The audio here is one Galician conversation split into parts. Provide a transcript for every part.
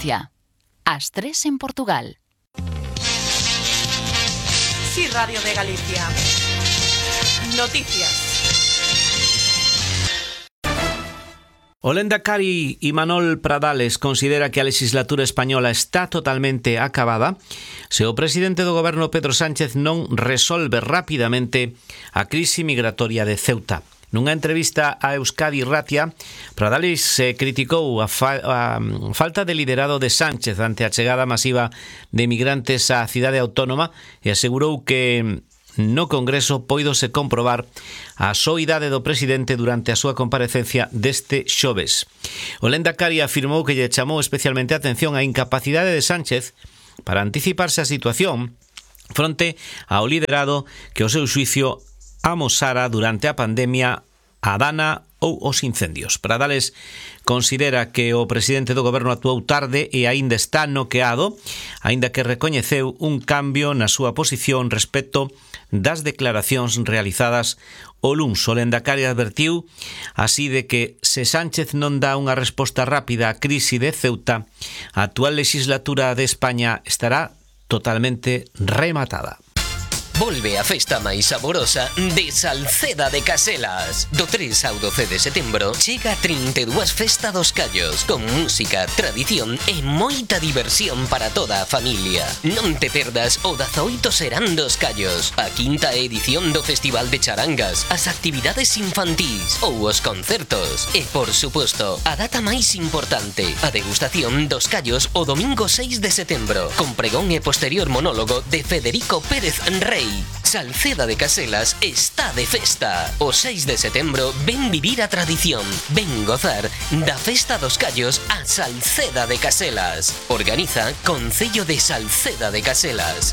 Galicia. Ás 3 en Portugal. Sí, Radio de Galicia. Noticias. O Lehendakari Imanol Pradales considera que a legislatura española está totalmente acabada se o presidente do goberno Pedro Sánchez non resolve rapidamente a crise migratoria de Ceuta. Nunha entrevista a Euskadi Ratia, Pradales criticou a falta de liderado de Sánchez ante a chegada masiva de migrantes á cidade autónoma e asegurou que no Congreso poidose comprobar a soidade do presidente durante a súa comparecencia deste xoves. O Lehendakari afirmou que lle chamou especialmente a atención a incapacidade de Sánchez para anticiparse a situación fronte ao liderado que o seu xuicio amosara durante a pandemia, a dana ou os incendios. Pradales considera que o presidente do goberno actuou tarde e aínda está noqueado, aínda que recoñeceu un cambio na súa posición respecto das declaracións realizadas o luns. O Lehendakari advertiu así de que se Sánchez non dá unha resposta rápida á crise de Ceuta, a actual legislatura de España estará totalmente rematada. Volve a festa máis saborosa de Salceda de Caselas. Do 3 ao 12 de setembro chega 32 Festa dos Callos con música, tradición e moita diversión para toda a familia. Non te perdas o 18 Serán dos Callos, a quinta edición do Festival de Charangas, as actividades infantís ou os concertos. E, por suposto, a data máis importante, a degustación dos callos o domingo 6 de setembro, con pregón e posterior monólogo de Federico Pérez Rey. Salceda de Caselas está de festa. O 6 de setembro ven vivir a tradición, ven gozar da Festa dos Callos a Salceda de Caselas. Organiza Concello de Salceda de Caselas.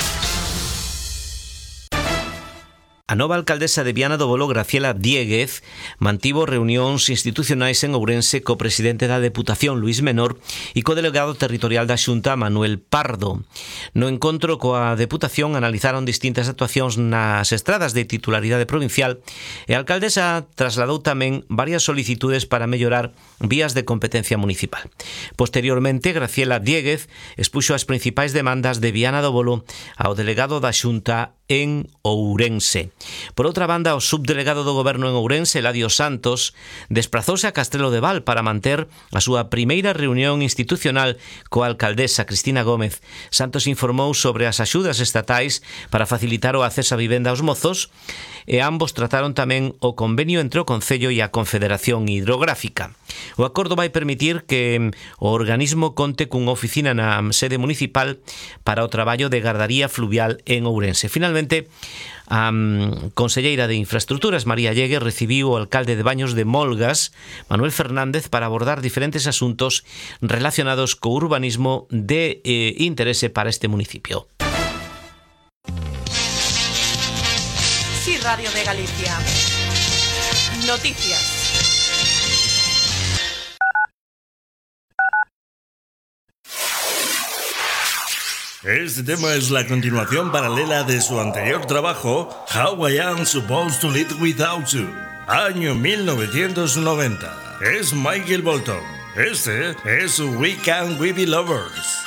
A nova alcaldesa de Viana do Bolo, Graciela Diéguez, mantivo reunións institucionais en Ourense co presidente da Deputación, Luís Menor, e co delegado territorial da Xunta, Manuel Pardo. No encontro coa Deputación analizaron distintas actuacións nas estradas de titularidade provincial e a alcaldesa trasladou tamén varias solicitudes para mellorar vías de competencia municipal. Posteriormente, Graciela Diéguez expuxo as principais demandas de Viana do Bolo ao delegado da Xunta en Ourense. Por outra banda, o subdelegado do goberno en Ourense, Eladio Santos, desprazouse a Castrelo de Val para manter a súa primeira reunión institucional coa alcaldesa Cristina Gómez. Santos informou sobre as axudas estatais para facilitar o acceso a vivenda aos mozos e ambos trataron tamén o convenio entre o Concello e a Confederación Hidrográfica. O acordo vai permitir que o organismo conte cunha oficina na sede municipal para o traballo de gardaría fluvial en Ourense. Finalmente, a conselleira de Infraestructuras, María Llegue, recibiu o alcalde de Baños de Molgas, Manuel Fernández, para abordar diferentes asuntos relacionados co urbanismo de interese para este municipio. Sí, Radio de Galicia. Noticias. Este tema es la continuación paralela de su anterior trabajo, How I Am Supposed to Live Without You, año 1990. Es Michael Bolton. Este es We Can We Be Lovers.